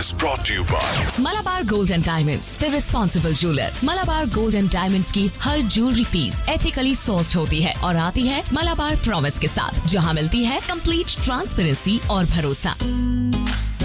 is brought to you by Malabar Gold and Diamonds, the responsible jeweler. Malabar Gold and Diamonds की हर jewellery piece ethically sourced होती है और आती है Malabar promise के साथ, जहां मिलती है कंप्लीट ट्रांसपेरेंसी और भरोसा।